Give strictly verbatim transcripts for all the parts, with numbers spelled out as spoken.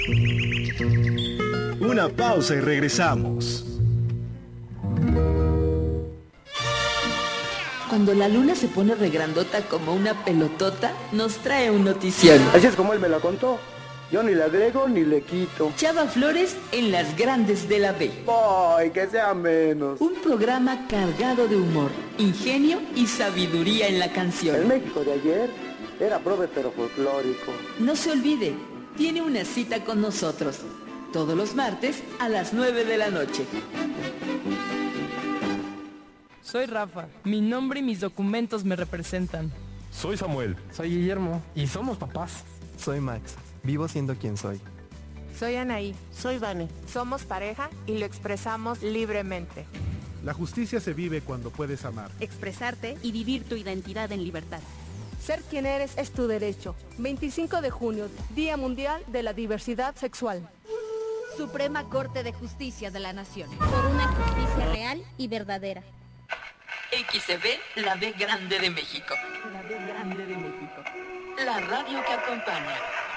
Una pausa y regresamos. Cuando la luna se pone regrandota como una pelotota, nos trae un notición. Así es como él me la contó. Yo ni le agrego ni le quito. Chava Flores en Las Grandes de la B. ¡Ay, que sea menos! Un programa cargado de humor, ingenio y sabiduría en la canción. El México de ayer era prove pero folclórico. No se olvide, tiene una cita con nosotros. Todos los martes a las nueve de la noche. Soy Rafa. Mi nombre y mis documentos me representan. Soy Samuel. Soy Guillermo. Y somos papás. Soy Max. Vivo siendo quien soy. Soy Anaí. Soy Vane. Somos pareja y lo expresamos libremente. La justicia se vive cuando puedes amar. Expresarte y vivir tu identidad en libertad. Ser quien eres es tu derecho. veinticinco de junio, Día Mundial de la Diversidad Sexual. Suprema Corte de Justicia de la Nación. Por una justicia real y verdadera. X E B, la B Grande de México. La B Grande de México. La radio que acompaña.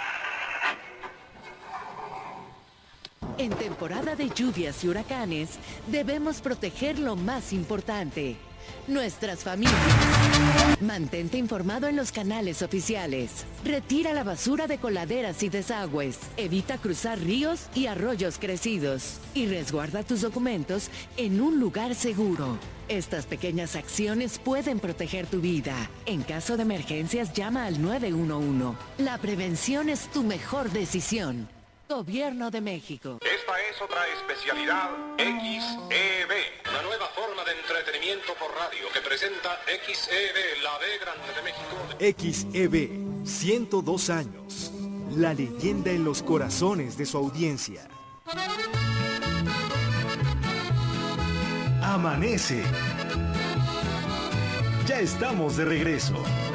En temporada de lluvias y huracanes, debemos proteger lo más importante, nuestras familias. Mantente informado en los canales oficiales. Retira la basura de coladeras y desagües. Evita cruzar ríos y arroyos crecidos. Y resguarda tus documentos en un lugar seguro. Estas pequeñas acciones pueden proteger tu vida. En caso de emergencias, llama al nueve uno uno. La prevención es tu mejor decisión. Gobierno de México. Esta es otra especialidad X E B, una nueva forma de entretenimiento por radio que presenta X E B, la B Grande de México. X E B, ciento dos años. La leyenda en los corazones de su audiencia. Amanece. Ya estamos de regreso.